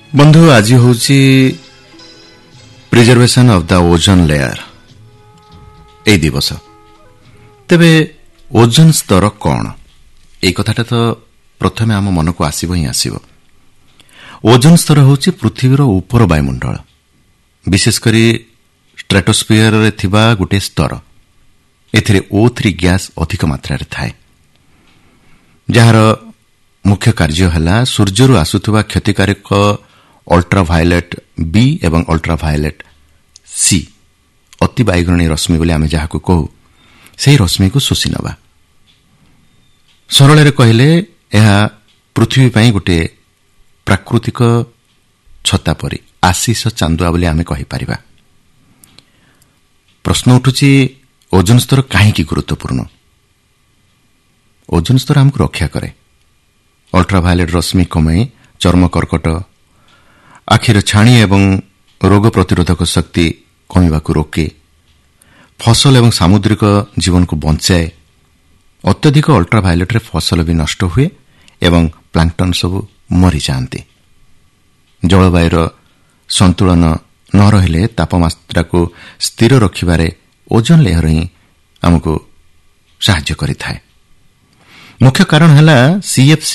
बंधु आज हूँ preservation of the ozone layer A दिवस। तेबे ओजोन स्तर कौन ए कथाटा तो प्रथमे आम मन को आसब ही आसब। ओजोन स्तर हूँ पृथ्वीर ऊपर वायुमंडल, विशेषकर स्ट्रेटोस्फियर रे थिबा गोटे स्तर। एथिरे O3 गैस अधिक मात्रा थाए, जार मुख्य कार्य है सूर्यरु आसुथुबा क्षतिकारक अल्ट्राभायोलेट बी एवं अल्ट्राभायोलेट सी अति बाइगणी रश्मि बोली आमे जाहाको कहू, सेही रश्मि को शोषि नबा। सरल कहले यह पृथ्वी पई गोटे प्राकृतिक छता परी आशीष चांदुआ बोली आमे कहि परिबा। प्रश्न उठुछि ओजोन स्तर काहेकि गुरुत्वपूर्ण। ओजोन स्तर हमको रक्षा करे, अल्ट्राभायोलेट रश्मि कमे चर्म कर्कट, आखिर छाणी एवं रोग प्रतिरोधक शक्ति कमिबाकू रोके, फसल एवं सामुद्रिक जीवन को बंचाए। अत्यधिक अल्ट्राभायोलेट रे फसल भी नष्ट हुए एवं प्लांक्टन सब मरी जाते। जलवायुर संतुलन न रहिले तापमात्रा को स्थिर रखिबारे ओजोन लेयर ही हमको साहाय्य करिथाए। मुख्य कारण है CFC